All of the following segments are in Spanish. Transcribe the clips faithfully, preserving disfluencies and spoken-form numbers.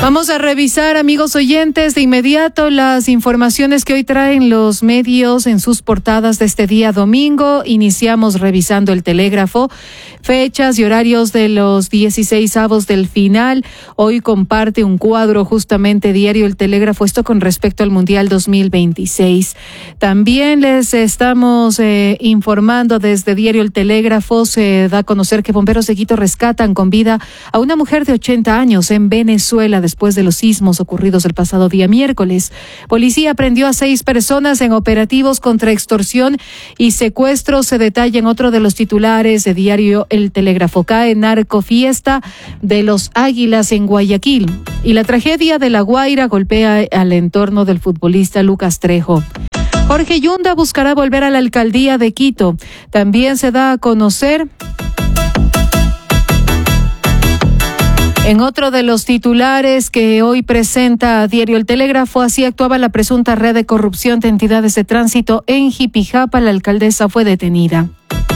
Vamos a revisar, amigos oyentes, de inmediato las informaciones que hoy traen los medios en sus portadas de este día domingo. Iniciamos revisando el Telégrafo, fechas y horarios de los dieciseisavos del final. Hoy comparte un cuadro justamente diario el Telégrafo, esto con respecto al Mundial dos mil veintiséis. También les estamos eh, informando desde diario El Telégrafo, se da a conocer que bomberos de Quito rescatan con vida a una mujer de ochenta años en Venezuela después de los sismos ocurridos el pasado día miércoles. Policía aprendió a seis personas en operativos contra extorsión y secuestro. Se detalla en otro de los titulares de diario El Telégrafo. Cae narcofiesta de los Águilas en Guayaquil. Y la tragedia de La Guaira golpea al entorno del futbolista Lucas Trejo. Jorge Yunda buscará volver a la alcaldía de Quito. También se da a conocer en otro de los titulares que hoy presenta diario El Telégrafo, así actuaba la presunta red de corrupción de entidades de tránsito en Jipijapa. La alcaldesa fue detenida.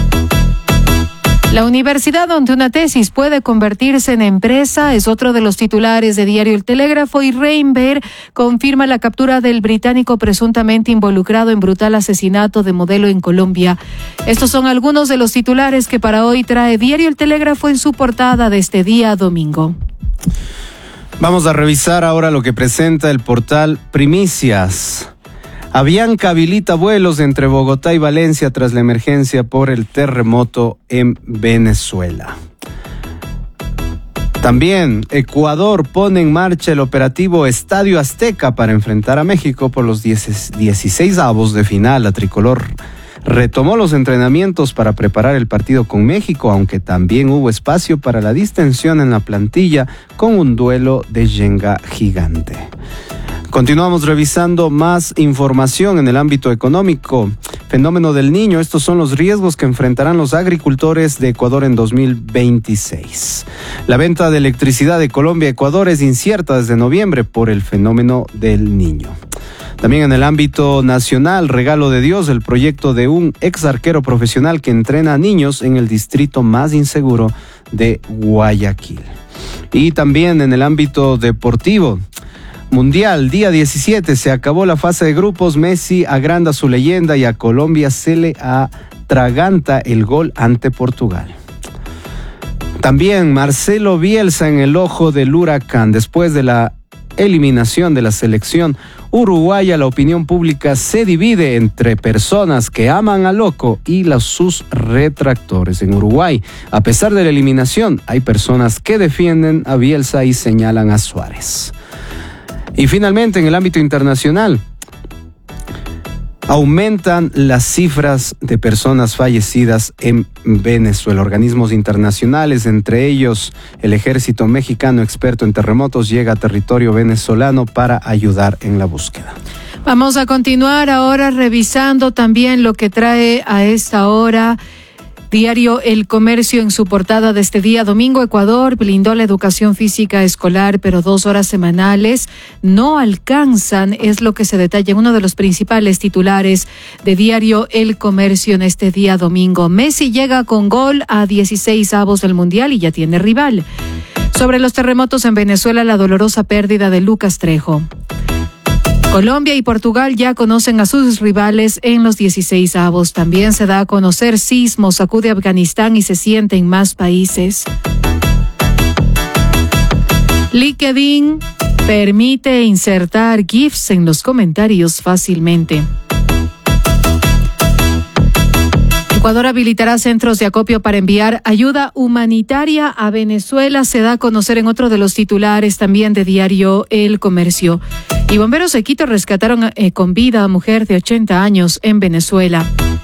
La universidad donde una tesis puede convertirse en empresa es otro de los titulares de diario El Telégrafo, y Reinber confirma la captura del británico presuntamente involucrado en brutal asesinato de modelo en Colombia. Estos son algunos de los titulares que para hoy trae diario El Telégrafo en su portada de este día domingo. Vamos a revisar ahora lo que presenta el portal Primicias. Avianca habilita vuelos entre Bogotá y Valencia tras la emergencia por el terremoto en Venezuela. También Ecuador pone en marcha el operativo Estadio Azteca para enfrentar a México por los dieciseisavos de final. La tricolor retomó los entrenamientos para preparar el partido con México, aunque también hubo espacio para la distensión en la plantilla con un duelo de Jenga gigante. Continuamos revisando más información en el ámbito económico. Fenómeno del Niño, estos son los riesgos que enfrentarán los agricultores de Ecuador en dos mil veintiséis. La venta de electricidad de Colombia a Ecuador es incierta desde noviembre por el fenómeno del Niño. También en el ámbito nacional, regalo de Dios, el proyecto de un ex arquero profesional que entrena a niños en el distrito más inseguro de Guayaquil. Y también en el ámbito deportivo, Mundial, día diecisiete, se acabó la fase de grupos. Messi agranda su leyenda y a Colombia se le atraganta el gol ante Portugal. También Marcelo Bielsa en el ojo del huracán. Después de la eliminación de la selección uruguaya, la opinión pública se divide entre personas que aman a Loco y los, sus retractores. En Uruguay, a pesar de la eliminación, hay personas que defienden a Bielsa y señalan a Suárez. Y finalmente, en el ámbito internacional, aumentan las cifras de personas fallecidas en Venezuela. Organismos internacionales, entre ellos el ejército mexicano experto en terremotos, llega a territorio venezolano para ayudar en la búsqueda. Vamos a continuar ahora revisando también lo que trae a esta hora diario El Comercio en su portada de este día domingo. Ecuador blindó la educación física escolar, pero dos horas semanales no alcanzan, es lo que se detalla en uno de los principales titulares de diario El Comercio en este día domingo. Messi llega con gol a dieciseisavos del Mundial y ya tiene rival. Sobre los terremotos en Venezuela, la dolorosa pérdida de Lucas Trejo. Colombia y Portugal ya conocen a sus rivales en los dieciseisavos. También se da a conocer sismo, sacude Afganistán y se siente en más países. LinkedIn permite insertar GIFs en los comentarios fácilmente. Ecuador habilitará centros de acopio para enviar ayuda humanitaria a Venezuela. Se da a conocer en otro de los titulares también de diario El Comercio. Y bomberos de Quito rescataron eh, con vida a mujer de ochenta años en Venezuela.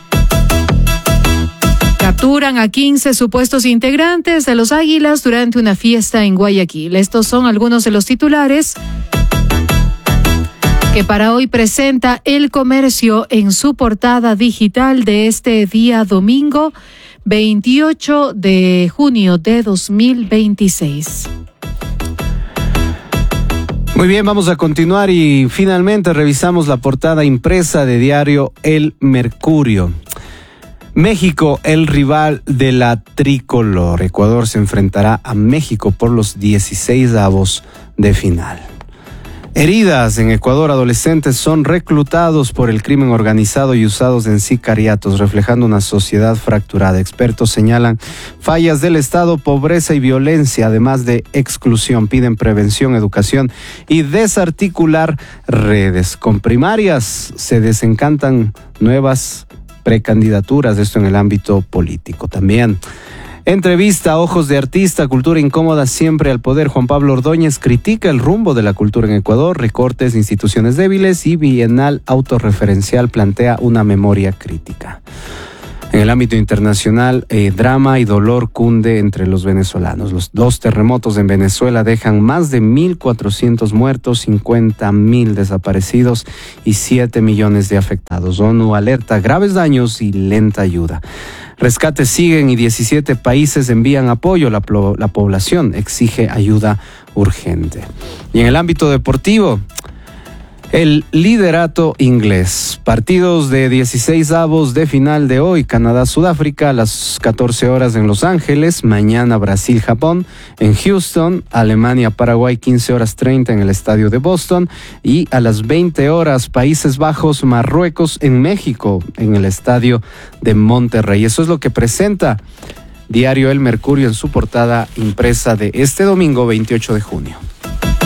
Capturan a quince supuestos integrantes de los Águilas durante una fiesta en Guayaquil. Estos son algunos de los titulares que para hoy presenta El Comercio en su portada digital de este día domingo, veintiocho de junio de dos mil veintiséis. Muy bien, vamos a continuar y finalmente revisamos la portada impresa de diario El Mercurio. México, el rival de la tricolor. Ecuador se enfrentará a México por los dieciseisavos de final. Heridas en Ecuador, adolescentes son reclutados por el crimen organizado y usados en sicariatos, reflejando una sociedad fracturada. Expertos señalan fallas del Estado, pobreza y violencia, además de exclusión. Piden prevención, educación y desarticular redes. Con primarias se desencantan nuevas precandidaturas, esto en el ámbito político también. Entrevista, ojos de artista, cultura incómoda siempre al poder. Juan Pablo Ordóñez critica el rumbo de la cultura en Ecuador, recortes, instituciones débiles y bienal autorreferencial plantea una memoria crítica. En el ámbito internacional, eh, drama y dolor cunde entre los venezolanos. Los dos terremotos en Venezuela dejan más de mil cuatrocientos muertos, cincuenta mil desaparecidos y siete millones de afectados. ONU alerta graves daños y lenta ayuda. Rescates siguen y diecisiete países envían apoyo. La, la población exige ayuda urgente. Y en el ámbito deportivo, el liderato inglés. Partidos de dieciséis avos de final de hoy. Canadá-Sudáfrica a las catorce horas en Los Ángeles. Mañana Brasil-Japón en Houston. Alemania-Paraguay quince horas treinta en el estadio de Boston. Y a las veinte horas Países Bajos-Marruecos en México en el estadio de Monterrey. Eso es lo que presenta Diario El Mercurio en su portada impresa de este domingo veintiocho de junio.